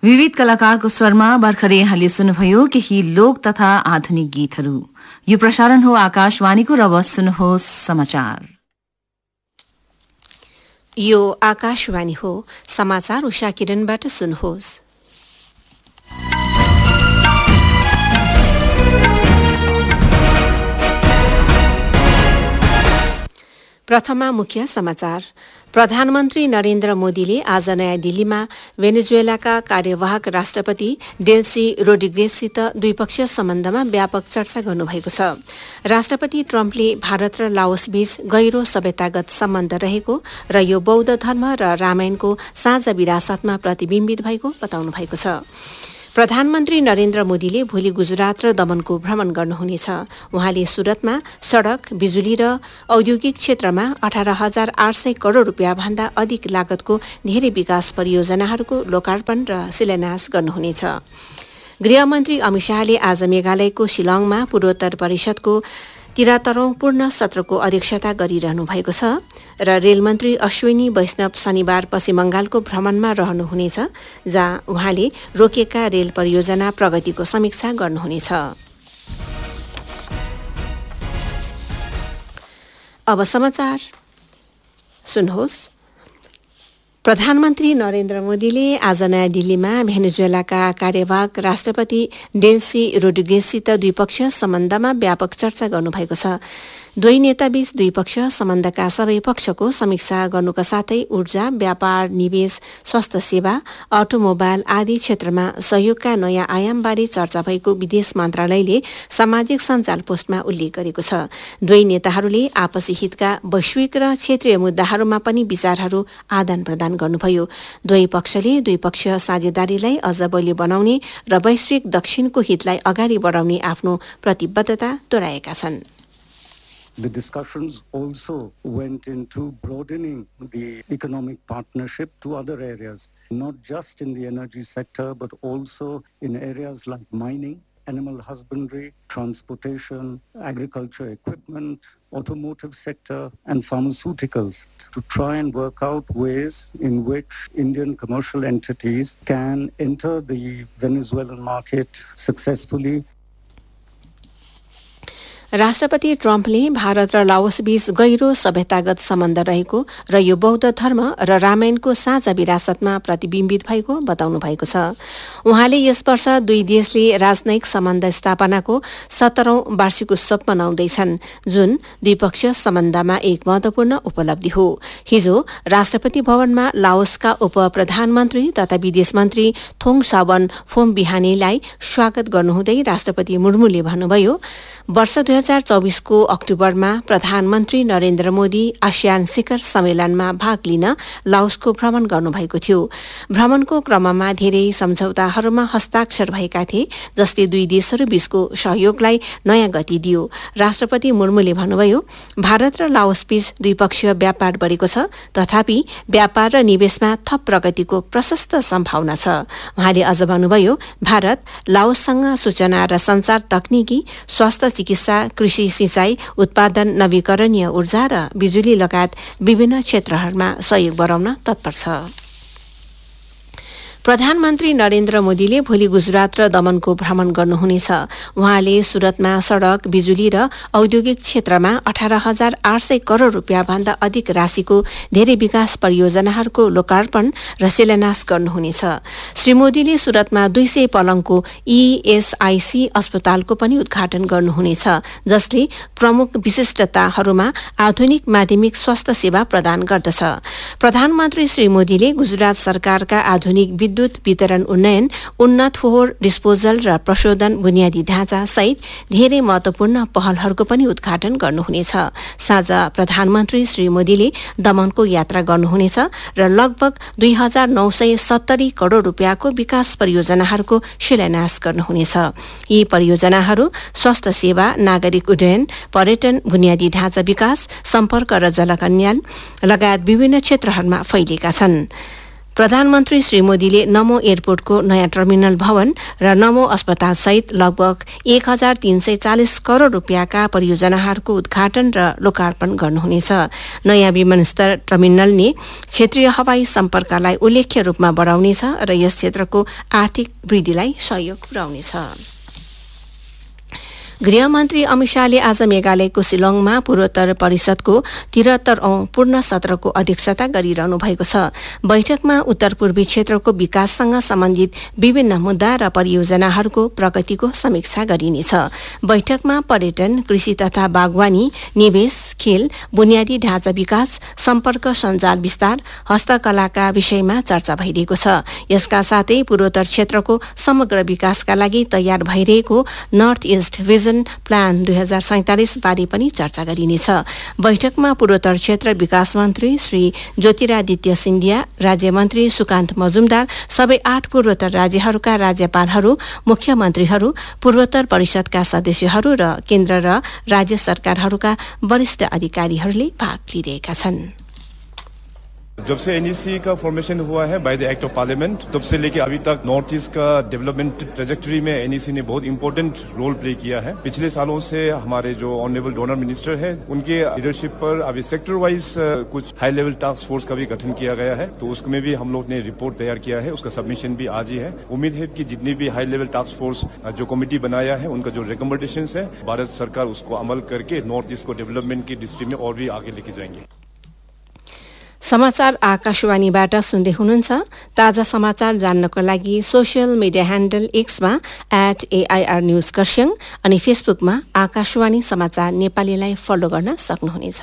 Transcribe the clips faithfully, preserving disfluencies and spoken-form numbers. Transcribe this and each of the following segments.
विविध कलाकारको स्वरमा भर्खरै यहाँले सुन्नुभयो केही लोक तथा आधुनिक गीतहरू। यो प्रसारण हो आकाशवाणीको, र अब सुन्नुहोस् समाचार। यो आकाशवाणी हो, समाचार उषा किरणबाट सुन्नुहोस्। प्रथममा मुख्य समाचार। प्रधानमन्त्री नरेन्द्र मोदीले आज नयाँ दिल्लीमा भेनेजुएलाका कार्यवाहक राष्ट्रपति डेल्सी रोड्रिगेजसित द्विपक्षीय सम्बन्धमा व्यापक चर्चा गर्नुभएको छ। राष्ट्रपति ट्रम्पले भारत र लाओस बीच गहिरो सभ्यतागत सम्बन्ध रहेको र यो बौद्ध धर्म र रामायणको साझा विरासतमा प्रतिबिम्बित भएको बताउनु भएको छ। प्रधानमन्त्री नरेन्द्र मोदीले भोलि गुजरात र दमनको भ्रमण गर्नुहुनेछ। उहाँले सुरतमा सड़क, बिजुली र औद्योगिक क्षेत्रमा अठार हजार आठ सय करोड़ रूपियाँ भन्दा अधिक लागतको धेरै विकास परियोजनाहरूको लोकार्पण र शिलान्यास गर्नुहुनेछ। गृहमन्त्री अमित शाहले आज मेघालयको शिलङमा पूर्वोत्तर परिषदको तिरात्तरौं पूर्ण सत्रको अध्यक्षता गरिरहनु भएको छ र रेलमन्त्री अश्विनी वैष्णव शनिबार पश्चिम बंगालको भ्रमणमा रहनुहुनेछ, जहाँ उहाँले रोकिएका रेल परियोजना प्रगतिको समीक्षा गर्नुहुनेछ। अब समाचार सुन्नुहोस्। प्रधानमन्त्री नरेन्द्र मोदीले आज नयाँ दिल्लीमा भेनेजुएलाका कार्यवाहक राष्ट्रपति डेल्सी रोड्रिगेजसित द्विपक्षीय सम्बन्धमा व्यापक चर्चा गर्नुभएको छ। दुई नेताबीच द्विपक्षीय सम्बन्धका सबै पक्षको समीक्षा गर्नुका साथै ऊर्जा, व्यापार, निवेश, स्वास्थ्य सेवा, अटोमोबाइल आदि क्षेत्रमा सहयोगका नयाँ आयामबारे चर्चा भएको विदेश मन्त्रालयले सामाजिक सञ्जाल पोस्टमा उल्लेख गरेको छ। दुई नेताहरूले आपसी हितका वैश्विक र क्षेत्रीय मुद्दाहरूमा पनि विचारहरू आदान प्रदान गर्नुभयो। दुवै पक्षले द्विपक्षीय साझेदारीलाई अझ बलियो बनाउने र वैश्विक दक्षिणको हितलाई अगाडि बढाउने आफ्नो प्रतिबद्धता दोहोर्याएका छन्। The discussions also went into broadening the economic partnership to other areas, not just in the energy sector, but also in areas like mining, animal husbandry, transportation, agriculture equipment, automotive sector, and pharmaceuticals, to try and work out ways in which Indian commercial entities can enter the Venezuelan market successfully. राष्ट्रपति ट्रम्पले भारत र Laos बीच गहिरो सभ्यतागत सम्बन्ध रहेको र यो बौद्ध धर्म र रामायणको साझा विरासतमा प्रतिबिम्बित भएको बताउनु भएको छ। उहाँले यस वर्ष दुई देशले राजनयिक सम्बन्ध स्थापनाको सत्तरौं वार्षिक उत्सव मनाउँदैछन्, जुन द्विपक्षीय सम्बन्धमा एक महत्वपूर्ण उपलब्धि हो। हिजो राष्ट्रपति भवनमा लाओसका उप प्रधानमन्त्री तथा विदेश मन्त्री थोङ सावन फोम बिहानीलाई स्वागत गर्नुहुँदै राष्ट्रपति मुर्मुले भन्नुभयो, वर्ष दुई हजार चौबीसको अक्टोबरमा प्रधानमन्त्री नरेन्द्र मोदी आसियान शिखर सम्मेलनमा भाग लिन लाओसको भ्रमण गर्नुभएको थियो। भ्रमणको क्रममा धेरै सम्झौताहरूमा हस्ताक्षर भएका थिए, जसले दुई देशहरू बीचको सहयोगलाई नयाँ गति दियो। राष्ट्रपति मुर्मुले भन्नुभयो, भारत र लाओस बीच द्विपक्षीय व्यापार बढेको छ, तथापि व्यापार र निवेशमा थप प्रगतिको प्रशस्त सम्भावना छ। उहाँले अझ भन्नुभयो, भारत लाओससँग सूचना र संचार तकनिकी, स्वास्थ्य, चिकित्सा, कृषि, सिंचाई, उत्पादन, नवीकरणीय ऊर्जा र बिजुली लगायत विभिन्न क्षेत्रहरूमा सहयोग बढाउन तत्पर छ। प्रधानमन्त्री नरेन्द्र मोदीले भोलि गुजरात र दमनको भ्रमण गर्नुहुनेछ। उहाँले सुरतमा सड़क, बिजुली र औद्योगिक क्षेत्रमा अठार हजार आठ सय करोड़ रूपियाँ भन्दा अधिक राशिको धेरै विकास परियोजनाहरूको लोकार्पण र शिलान्यास गर्नुहुनेछ। श्री मोदीले सुरतमा दुई सय पलङको ईएसआईसी अस्पतालको पनि उद्घाटन गर्नुहुनेछ, जसले प्रमुख विशिष्टताहरूमा आधुनिक माध्यमिक स्वास्थ्य सेवा प्रदान गर्दछ। प्रधानमन्त्री श्री मोदीले गुजरात सरकारका आधुनिक विद्युत वितरण उन्नयन, उन्नत फोहोर डिस्पोजल र प्रशोधन बुनियादी ढाँचा सहित धेरै महत्वपूर्ण पहलहरूको पनि उद्घाटन गर्नुहुनेछ। साँझ प्रधानमन्त्री श्री मोदीले दमनको यात्रा गर्नुहुनेछ र लगभग दुई हजार नौ सय सत्तरी करोड़ रूपियाँको विकास परियोजनाहरूको शिलान्यास गर्नुहुनेछ। यी परियोजनाहरू स्वास्थ्य सेवा, नागरिक उड्डयन, पर्यटन, बुनियादी ढाँचा विकास, सम्पर्क र जलकल्याण लगायत विभिन्न क्षेत्रहरूमा फैलिएका छन्। प्रधानमन्त्री श्री मोदीले नमो एयरपोर्टको नयाँ टर्मिनल भवन र नमो अस्पताल सहित लगभग एक हजार तीन सय चालिस करोड़ रुपियाँका परियोजनाहरूको उद्घाटन र लोकार्पण गर्नुहुनेछ। नयाँ विमानस्थल टर्मिनलले क्षेत्रीय हवाई सम्पर्कलाई उल्लेख्य रूपमा बढाउनेछ र यस क्षेत्रको आर्थिक वृद्धिलाई सहयोग पुर्याउनेछ। गृहमन्त्री अमित शाहले आज मेघालयको शिलङमा पूर्वोत्तर परिषदको त्रिहत्तरौं पूर्ण सत्रको अध्यक्षता गरिरहनु भएको छ। बैठकमा उत्तर पूर्वी क्षेत्रको विकाससँग सम्बन्धित विभिन्न मुद्दा र परियोजनाहरूको प्रगतिको समीक्षा गरिनेछ। बैठकमा पर्यटन, कृषि तथा बागवानी, निवेश, खेल, बुनियादी ढाँचा विकास, सम्पर्क सञ्जाल विस्तार, हस्तकलाका विषयमा चर्चा भइरहेको छ। यसका साथै पूर्वोत्तर क्षेत्रको समग्र विकासका लागि तयार भइरहेको नर्थ इस्ट भिजन प्लान दुई हजार सैंतालिस बारे पनि चर्चा गरिनेछ। बैठकमा पूर्वोत्तर क्षेत्र विकास मन्त्री श्री ज्योतिरादित्य सिन्धिया, राज्य मन्त्री सुकान्त मजुमदार, सबै आठ पूर्वोत्तर राज्यहरूका राज्यपालहरू, मुख्यमन्त्रीहरू, पूर्वोत्तर परिषदका सदस्यहरू र केन्द्र र राज्य सरकारहरूका वरिष्ठ अधिकारीहरूले भाग लिइरहेका छन्। जब से एनईसी का फॉर्मेशन हुआ है by the act of parliament, तब से लेके अभी तक नॉर्थ ईस्ट का डेवलपमेंट ट्रेजेक्टरी में एनईसी ने बहुत इंपॉर्टेंट रोल प्ले किया है। पिछले सालों से हमारे जो ऑनरेबल डोनर मिनिस्टर है, उनके लीडरशिप पर अभी सेक्टर वाइज कुछ हाई लेवल टास्क फोर्स का भी गठन किया गया है, तो उसमें भी हम लोग ने रिपोर्ट तैयार किया है। उसका सबमिशन भी आज ही है। उम्मीद है कि जितनी भी हाई लेवल टास्क फोर्स जो कमेटी बनाया है, उनका जो रिकमेंडेशन है, भारत सरकार उसको अमल करके नॉर्थ ईस्ट को डेवलपमेंट की दृष्टि में और भी आगे लेके जाएंगे। समाचार आकाशवाणीबाट सुन्दै हुनुहुन्छ। ताजा समाचार जान्नको लागि social media handle एक्समा at AIR news Kurseong अनि फेसबुकमा आकाशवाणी समाचार नेपालीलाई फलो गर्न सक्नुहुनेछ।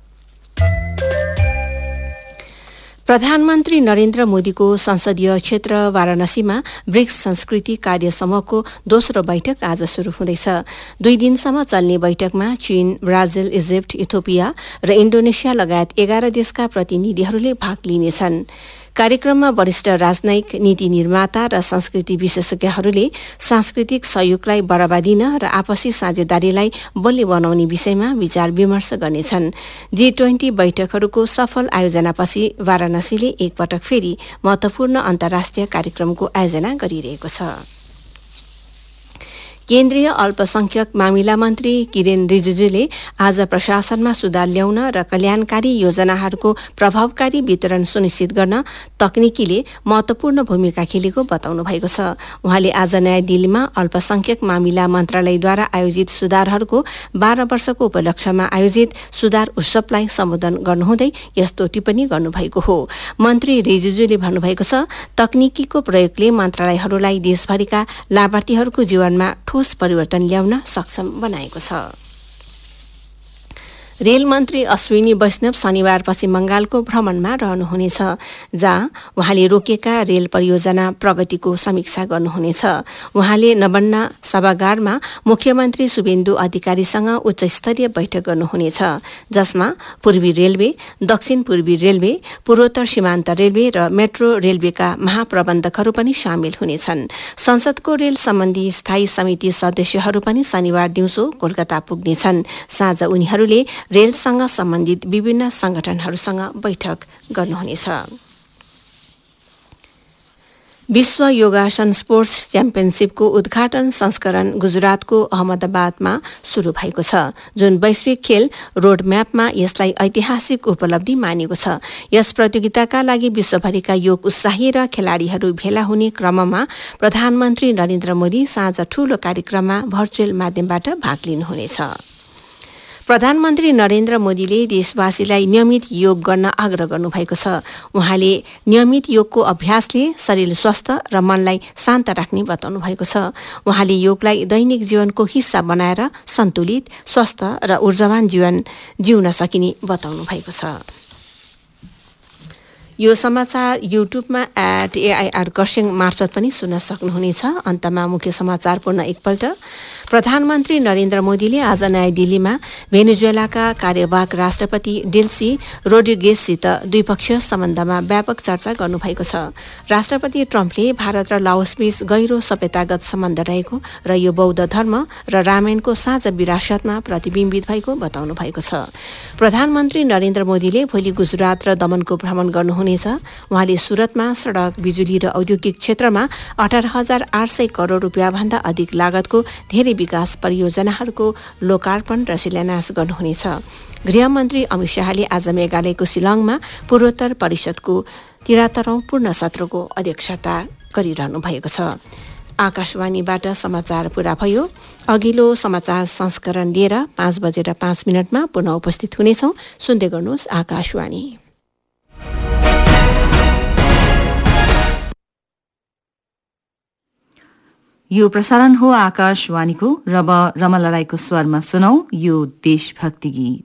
प्रधानमन्त्री नरेन्द्र मोदीको संसदीय क्षेत्र वाराणसीमा ब्रिक्स संस्कृति कार्य समूहको दोस्रो बैठक आज शुरू हुँदैछ। दुई दिनसम्म चल्ने बैठकमा चीन, ब्राजिल, इजिप्ट, इथियोपिया र इण्डोनेसिया लगायत एघार देशका प्रतिनिधिहरूले भाग लिनेछन्। कार्यक्रममा वरिष्ठ राजनयिक, नीति निर्माता र संस्कृति विशेषज्ञहरूले सांस्कृतिक सहयोगलाई बढ़ावा दिन र आपसी साझेदारीलाई बलियो बनाउने विषयमा विचार विमर्श गर्नेछन्। जी ट्वेन्टी बैठकहरूको सफल आयोजनापछि वाराणसीले एकपटक फेरि महत्वपूर्ण अन्तर्राष्ट्रिय कार्यक्रमको आयोजना गरिरहेको छ। केन्द्रीय अल्पसंख्यक मामिला मन्त्री किरेन रिजिजुले आज प्रशासनमा सुधार ल्याउन र कल्याणकारी योजनाहरूको प्रभावकारी वितरण सुनिश्चित गर्न तकनिकीले महत्वपूर्ण भूमिका खेलेको बताउनु भएको छ। उहाँले आज नयाँ दिल्लीमा अल्पसंख्यक मामिला मन्त्रालयद्वारा आयोजित सुधारहरूको बाह्र वर्षको उपलक्ष्यमा आयोजित सुधार उत्सवलाई सम्बोधन गर्नुहुँदै यस्तो टिप्पणी गर्नुभएको हो। मन्त्री रिजिजुले भन्नुभएको छ, तकनिकीको प्रयोगले मन्त्रालयहरूलाई देशभरिका लाभार्थीहरूको जीवनमा ठोस परिवर्तन ल्याउन सक्षम बनाएको छ। रेल मन्त्री अश्विनी वैष्णव शनिबार पश्चिम बंगालको भ्रमणमा रहनुहुनेछ, जहाँ उहाँले रोकेका रेल परियोजना प्रगतिको समीक्षा गर्नुहुनेछ। उहाँले नबन्ना सभागारमा मुख्यमन्त्री शुभेन्दु अधिकारीसँग उच्च स्तरीय बैठक गर्नुहुनेछ, जसमा पूर्वी रेलवे, दक्षिण पूर्वी रेलवे, पूर्वोत्तर सीमान्त रेलवे र मेट्रो रेलवेका महाप्रबन्धकहरू पनि सामेल हुनेछन्। संसदको रेल सम्बन्धी स्थायी समिति सदस्यहरू पनि शनिबार दिउँसो कोलकाता पुग्नेछन्। साँझ उनीहरूले रेलसँग सम्बन्धित विभिन्न संगठनहरूसँग बैठक गर्नुहुनेछ। विश्व योगासन स्पोर्ट्स च्याम्पियनशिपको उद्घाटन संस्करण गुजरातको अहमदाबादमा शुरू भएको छ, जुन वैश्विक खेल रोड म्यापमा यसलाई ऐतिहासिक उपलब्धि मानिएको छ। यस प्रतियोगिताका लागि विश्वभरिका योग उत्साही र खेलाड़ीहरू भेला हुने क्रममा प्रधानमन्त्री नरेन्द्र मोदी साँझ ठूलो कार्यक्रममा भर्चुअल माध्यमबाट भाग लिनुहुनेछ। प्रधानमन्त्री नरेन्द्र मोदीले देशवासीलाई नियमित योग गर्न आग्रह गर्नुभएको छ। उहाँले नियमित योगको अभ्यासले शरीर स्वस्थ र मनलाई शान्त राख्ने बताउनु भएको छ। उहाँले योगलाई दैनिक जीवनको हिस्सा बनाएर सन्तुलित, स्वस्थ र ऊर्जावान जीवन जिउन सकिने बताउनु भएको छ। यो समाचार युट्युबमा एट एआईआर खरसाङ मार्फत पनि सुन्न सक्नुहुनेछ। अन्तमा मुख्य समाचार पुनः एकपल्ट। प्रधानमन्त्री नरेन्द्र मोदीले आज नयाँ दिल्लीमा भेनेजुएलाका कार्यवाहक राष्ट्रपति डेल्सी रोड्रिगेजसित द्विपक्षीय सम्बन्धमा व्यापक चर्चा गर्नुभएको छ। राष्ट्रपति ट्रम्पले भारत र लाओसबीच गहिरो सभ्यतागत सम्बन्ध रहेको र यो बौद्ध धर्म र रामायणको साझा विरासतमा प्रतिबिम्बित भएको बताउनु भएको छ। प्रधानमन्त्री नरेन्द्र मोदीले भोलि गुजरात र दमनको भ्रमण गर्नुहुनेछ। उहाँले सुरतमा सड़क, बिजुली र औद्योगिक क्षेत्रमा अठार हजार आठ सय करोड़ रुपियाँ भन्दा अधिक लागतको धेरै विकास परियोजनाहरूको लोकार्पण र शिलान्यास गर्नुहुनेछ। गृहमन्त्री अमित शाहले आज मेघालयको शिलङमा पूर्वोत्तर परिषदको तिरात्तरौं पूर्ण सत्रको अध्यक्षता गरिरहनु भएको छ। आकाशवाणीबाट समाचार पूरा भयो। अघिल्लो समाचार संस्करण लिएर पाँच बजेर पाँच मिनटमा पुनः उपस्थित हुनेछौं। सुन्दै गर्नुहोस् आकाशवाणी। यो प्रसारण हो आकाशवाणीको। रब रमला राईको स्वरमा सुनौ यो देशभक्ति गीत।